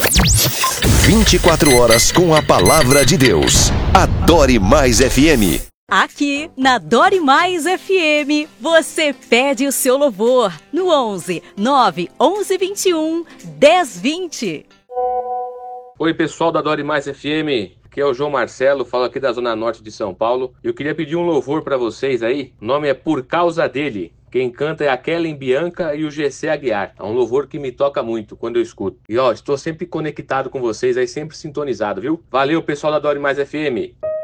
24 horas com a palavra de Deus. Adore Mais FM. Aqui na Dore Mais FM, você pede o seu louvor no 11 9 11 21 10 20. Oi, pessoal da Dore Mais FM. Aqui é o João Marcelo, falo aqui da Zona Norte de São Paulo. Eu queria pedir um louvor para vocês aí. O nome é Por Causa Dele. Quem canta é a Kellen Bianca e o GC Aguiar. É um louvor que me toca muito quando eu escuto. E estou sempre conectado com vocês aí, sempre sintonizado, viu? Valeu, pessoal da Dore Mais FM.